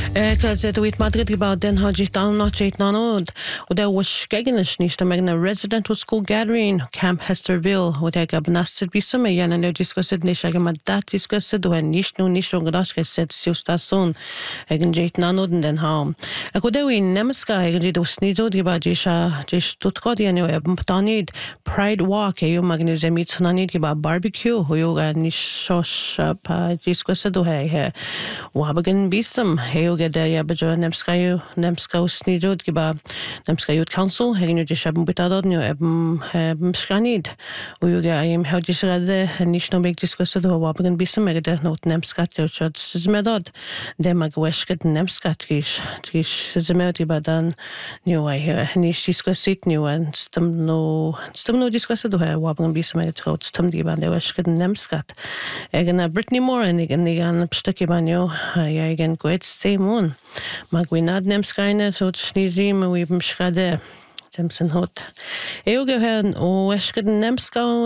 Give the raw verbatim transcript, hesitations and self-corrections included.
Cad wit Madrid about den hajit down not eight nanod. O there was skeginnish nicht meg na residential school gathering Camp Hesterville o der gab nasted bi some yan and discussed nish ag ma dat discussed o nicht no nicht on gadas set siustason egen eight nanod den ha. A go dewi nemska egen do snizo di ba jesha jesh tutkod yan e tanid Pride Walk e magnesium mit nanid gi ba barbecue ho yoga nish pa discussed o he he. Wabagen bisam he der ja bejo nemskayu nemskau snidod giba nemskayu council heginu jeshabum bitadodnyo ebm mskanid uyuga im hojisrade nishno big discussed o wabagen bisam megde not nemskat jochad zmedod de magweshket nemskat gish gish zmedi badan new I here nish discussit new and stum no stum no discussed o wabagen bisam megde trot stum di bande weshket nemskat egena Brittany Moore and igen igen psteki banyo ja igen goet same one. Magwinad nemskajne, so snizim, we bim schade. Temsen hot. Eeuge hen o eskeden nemska